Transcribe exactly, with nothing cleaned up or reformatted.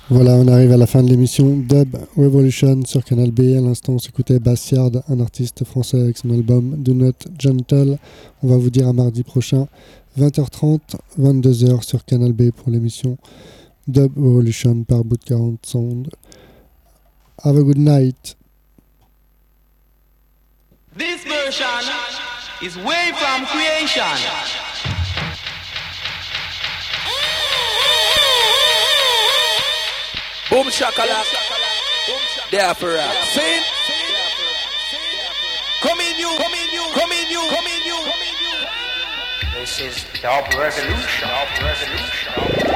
Voilà, on arrive à la fin de l'émission Dub Revolution sur Canal B. À l'instant, on s'écoutait Bassiard, un artiste français avec son album Do Not Gentle. On va vous dire à mardi prochain, vingt heures trente, vingt-deux heures sur Canal B pour l'émission Dub Revolution par Bout quarante Sound. Have a good night. This version is way from creation. Boom shakalak, there for rap. Sing. Come in you, come in you, come in you, come in you, come in you. This is Dub Revolution. Dub Revolution.